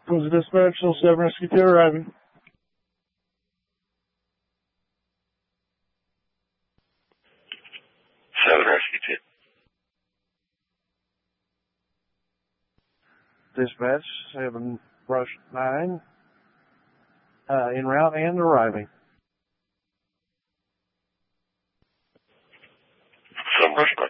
Was dispatch, 7 Rescue 2 arriving. 7 Rescue 2. Dispatch, 7 Rush 9, en route and arriving. 7 Rush 9.